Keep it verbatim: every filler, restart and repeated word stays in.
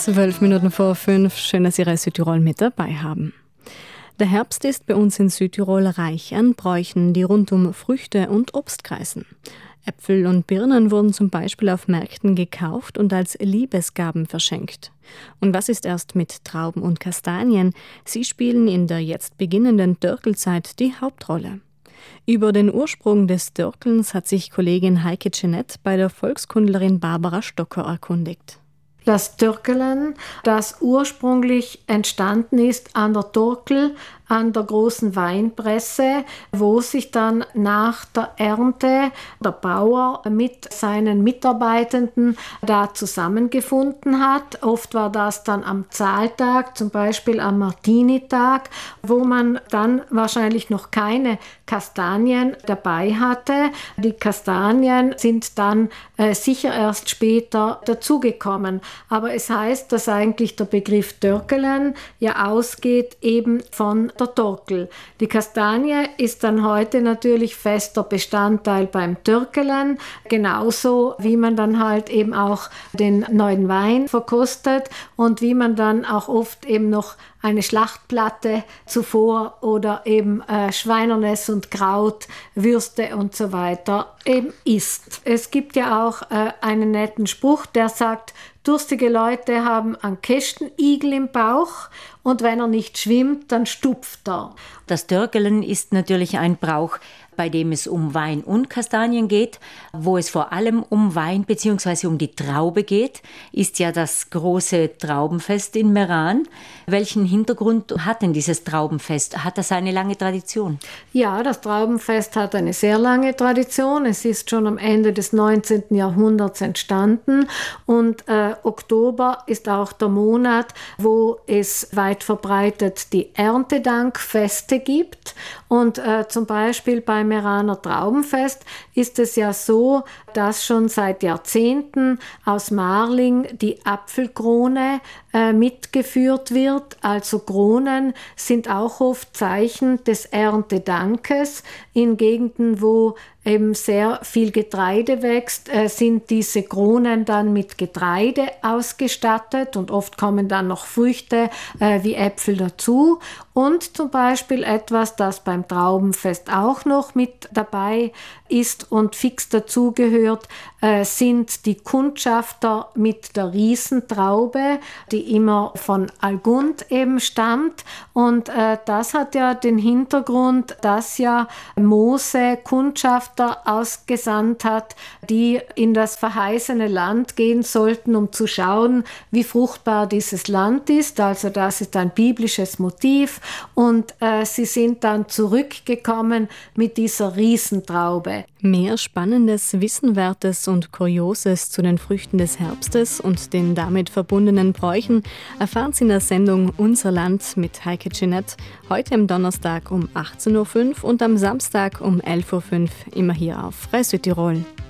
Zwölf Minuten vor fünf. Schön, dass Sie Reis Südtirol mit dabei haben. Der Herbst ist bei uns in Südtirol reich an Bräuchen, die rund um Früchte und Obst kreisen. Äpfel und Birnen wurden zum Beispiel auf Märkten gekauft und als Liebesgaben verschenkt. Und was ist erst mit Trauben und Kastanien? Sie spielen in der jetzt beginnenden Dörkelzeit die Hauptrolle. Über den Ursprung des Dörkelns hat sich Kollegin Heike Jeanette bei der Volkskundlerin Barbara Stocker erkundigt. Das Dörkelen, das ursprünglich entstanden ist an der Turkel, an der großen Weinpresse, wo sich dann nach der Ernte der Bauer mit seinen Mitarbeitenden da zusammengefunden hat. Oft war das dann am Zahltag, zum Beispiel am Martinitag, wo man dann wahrscheinlich noch keine Kastanien dabei hatte. Die Kastanien sind dann äh, sicher erst später dazugekommen. Aber es heißt, dass eigentlich der Begriff Dörkelen ja ausgeht eben von der Turkel. Die Kastanie ist dann heute natürlich fester Bestandteil beim Dörkelen, genauso wie man dann halt eben auch den neuen Wein verkostet und wie man dann auch oft eben noch eine Schlachtplatte zuvor oder eben äh, Schweinernes und Kraut, Würste und so weiter eben isst. Es gibt ja auch äh, einen netten Spruch, der sagt, durstige Leute haben einen Kästenigel im Bauch und wenn er nicht schwimmt, dann stupft er. Das Dörkelen ist natürlich ein Brauch, bei dem es um Wein und Kastanien geht. Wo es vor allem um Wein bzw. um die Traube geht, ist ja das große Traubenfest in Meran. Welchen Hintergrund hat denn dieses Traubenfest? Hat das eine lange Tradition? Ja, das Traubenfest hat eine sehr lange Tradition. Es ist schon am Ende des neunzehnten Jahrhunderts entstanden und äh, Oktober ist auch der Monat, wo es weit verbreitet die Erntedankfeste gibt. Und äh, zum Beispiel beim Meraner Traubenfest ist es ja so, dass schon seit Jahrzehnten aus Marling die Apfelkrone äh, mitgeführt wird. Also Kronen sind auch oft Zeichen des Erntedankes. In Gegenden, wo eben sehr viel Getreide wächst, äh, sind diese Kronen dann mit Getreide ausgestattet und oft kommen dann noch Früchte äh, wie Äpfel dazu. Und zum Beispiel etwas, das beim Traubenfest auch noch mit dabei ist und fix dazugehört, äh, sind die Kundschafter mit der Riesentraube, die immer von Algund eben stammt. Und äh, das hat ja den Hintergrund, dass ja Mose Kundschafter ausgesandt hat, die in das verheißene Land gehen sollten, um zu schauen, wie fruchtbar dieses Land ist. Also das ist ein biblisches Motiv. Und äh, sie sind dann zurückgekommen mit dieser Riesentraube. Mehr Spannendes, Wissenwertes und Kurioses zu den Früchten des Herbstes und den damit verbundenen Bräuchen erfahren Sie in der Sendung Unser Land mit Heike Jeanette heute am Donnerstag um achtzehn Uhr fünf und am Samstag um elf Uhr fünf, immer hier auf Reis Südtirol.